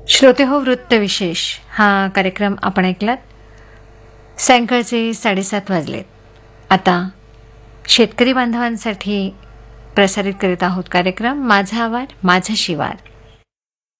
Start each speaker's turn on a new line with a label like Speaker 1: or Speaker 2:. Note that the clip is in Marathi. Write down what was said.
Speaker 1: श्रोते हो, वृत्तविशेष हा कार्यक्रम आपण ऐकलात. सायंकाळचे 7:30 वाजलेत. आता शेतकरी बांधवांसाठी प्रसारित करीत आहोत कार्यक्रम माझा आवाज माझा शिवार.